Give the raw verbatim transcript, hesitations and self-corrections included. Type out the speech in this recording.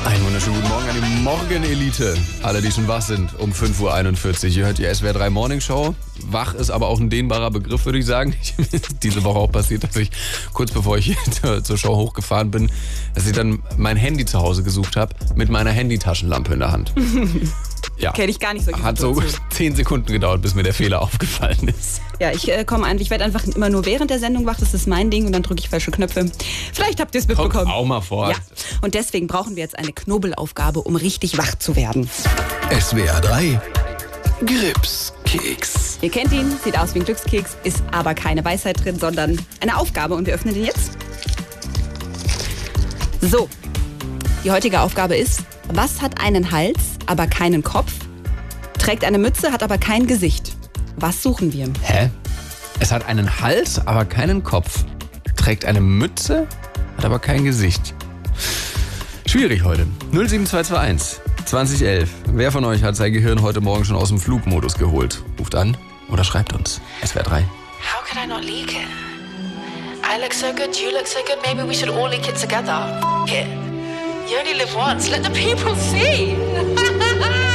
Einen wunderschönen guten Morgen an die Morgenelite. Alle, die schon wach sind, um fünf Uhr einundvierzig. Ihr hört die S W R drei Morning Show. Wach ist aber auch ein dehnbarer Begriff, würde ich sagen. Diese Woche auch passiert, dass ich kurz bevor ich hier zur Show hochgefahren bin, dass ich dann mein Handy zu Hause gesucht habe mit meiner Handytaschenlampe in der Hand. Ja. Kenne ich gar nicht so. Hat so zehn Sekunden gedauert, bis mir der Fehler aufgefallen ist. Ja, ich äh, komme einfach, ich werde einfach immer nur während der Sendung wach, das ist mein Ding und dann drücke ich falsche Knöpfe. Vielleicht habt ihr es mitbekommen. Kommt auch mal vor. Ja. Und deswegen brauchen wir jetzt eine Knobelaufgabe, um richtig wach zu werden. S W R drei Gripskeks. Ihr kennt ihn, sieht aus wie ein Glückskeks, ist aber keine Weisheit drin, sondern eine Aufgabe und wir öffnen den jetzt. So, die heutige Aufgabe ist, was hat einen Hals, aber keinen Kopf, trägt eine Mütze, hat aber kein Gesicht? Was suchen wir? Hä? Es hat einen Hals, aber keinen Kopf. Trägt eine Mütze, hat aber kein Gesicht. Schwierig heute. null sieben zwei zwei eins zwanzig elf. Wer von euch hat sein Gehirn heute Morgen schon aus dem Flugmodus geholt? Ruft an oder schreibt uns. S W R drei. How could I not leak it? I look so good, you look so good, maybe we should all leak it together. F it. You only live once, let the people see.